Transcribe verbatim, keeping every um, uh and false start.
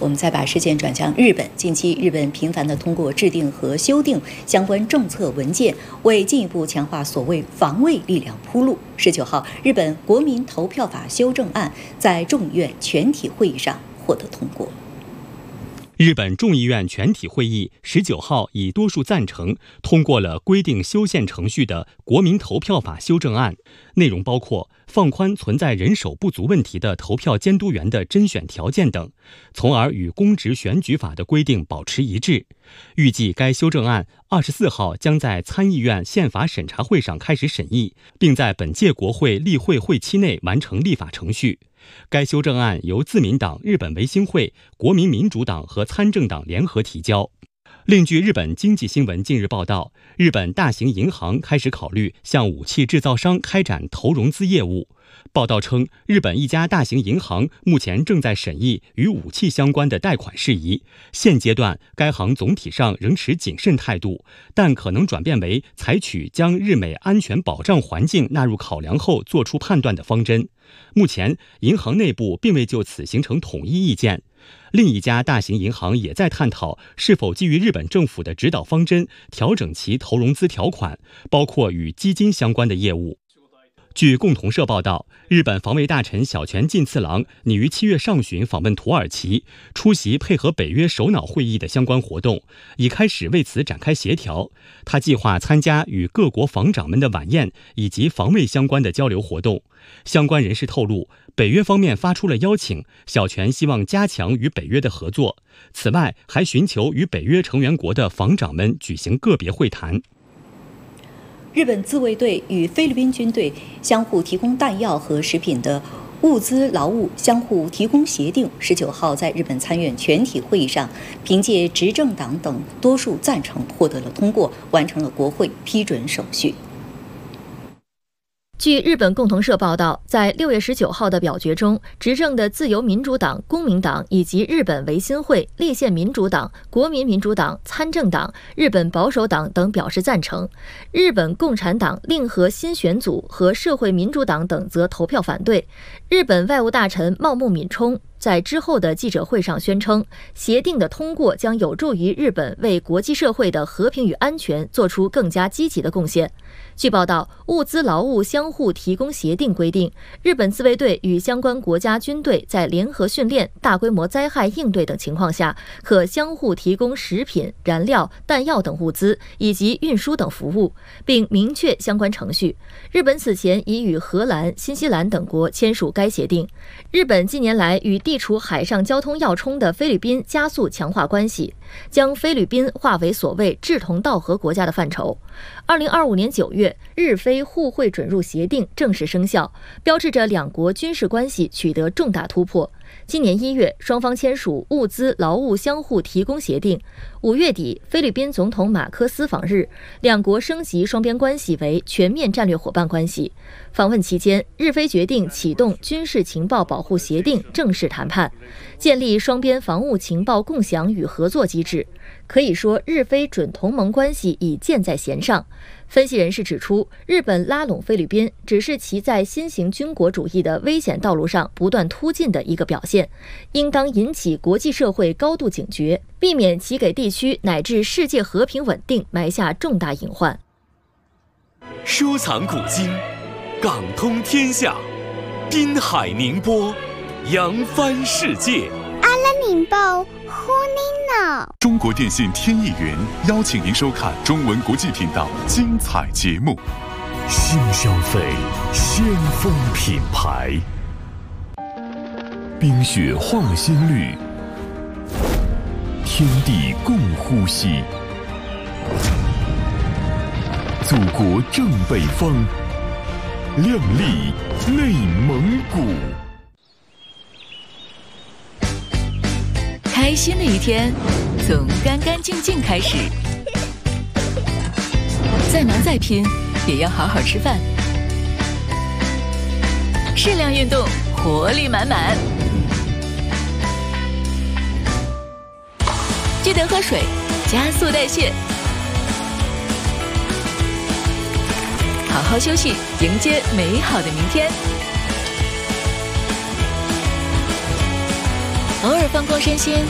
我们再把视线转向日本。近期，日本频繁地通过制定和修订相关政策文件，为进一步强化所谓防卫力量铺路。十九号，日本国民投票法修正案在众议院全体会议上获得通过。 日本众议院全体会议十九号以多数赞成通过了规定修宪程序的国民投票法修正案，内容包括放宽存在人手不足问题的投票监督员的甄选条件等，从而与公职选举法的规定保持一致。预计该修正案二十四号将在参议院宪法审查会上开始审议，并在本届国会例会会期内完成立法程序。该修正案由自民党、日本维新会、国民民主党和参政党联合提交。另据日本经济新闻近日报道，日本大型银行开始考虑向武器制造商开展投融资业务。报道称，日本一家大型银行目前正在审议与武器相关的贷款事宜，现阶段该行总体上仍持谨慎态度，但可能转变为采取将日美安全保障环境纳入考量后做出判断的方针。目前银行内部并未就此形成统一意见。另一家大型银行也在探讨是否基于日本政府的指导方针调整其投融资条款，包括与基金相关的业务。据共同社报道，日本防卫大臣小泉进次郎拟于七月上旬访问土耳其，出席配合北约首脑会议的相关活动，已开始为此展开协调。他计划参加与各国防长们的晚宴以及防卫相关的交流活动。相关人士透露，北约方面发出了邀请，小泉希望加强与北约的合作。此外，还寻求与北约成员国的防长们举行个别会谈。 日本自卫队与菲律宾军队相互提供弹药和食品的物资劳务相互提供协定，十九号在日本参院全体会议上，凭借执政党等多数赞成获得了通过，完成了国会批准手续。 据日本共同社报道，在六月十九号的表决中，执政的自由民主党、公民党以及日本维新会、立宪民主党、国民民主党、参政党、日本保守党等表示赞成，日本共产党、令和新选组和社会民主党等则投票反对。日本外务大臣茂木敏充在之后的记者会上宣称，协定的通过将有助于日本为国际社会的和平与安全做出更加积极的贡献。据报道，物资劳务相互提供协定规定，日本自卫队与相关国家军队在联合训练、大规模灾害应对等情况下，可相互提供食品、燃料、弹药等物资以及运输等服务，并明确相关程序。日本此前已与荷兰、新西兰等国签署该协定。日本近年来与地处海上交通要冲的菲律宾加速强化关系，将菲律宾划为所谓志同道合国家的范畴。二零二五年九月，日菲互惠准入协定正式生效，标志着两国军事关系取得重大突破。今年一月，双方签署物资劳务相互提供协定。五月底，菲律宾总统马科斯访日，两国升级双边关系为全面战略伙伴关系。访问期间，日菲决定启动军事情报保护协定正式谈判，建立双边防务情报共享与合作机制。可以说，日菲准同盟关系已箭在弦上。分析人士指出，日本拉拢菲律宾只是其在新型军国主义的危险道路上不断突进的一个表现，应当引起国际社会高度警觉，避免其给地区乃至世界和平稳定埋下重大隐患。 收藏古今，港通天下，滨海宁波，扬帆世界。 阿拉宁报呼您呢。 中国电信天翼云邀请您收看中文国际频道精彩节目。 新消费，先锋品牌，冰雪化新绿，天地共呼吸。祖国正北方，亮丽内蒙古。 开心的一天从干干净净开始，再忙再拼也要好好吃饭，适量运动，活力满满。记得喝水，加速代谢，好好休息，迎接美好的明天。偶尔放空身心，